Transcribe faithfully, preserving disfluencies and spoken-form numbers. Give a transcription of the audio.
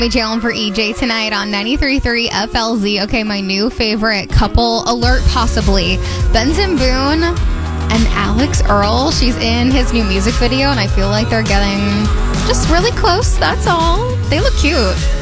Jalen for E J tonight on ninety-three point three F L Z. Okay, my new favorite couple alert, possibly. Benson Boone and Alex Earl. She's in his new music video, and I feel like they're getting just really close, that's all. They look cute.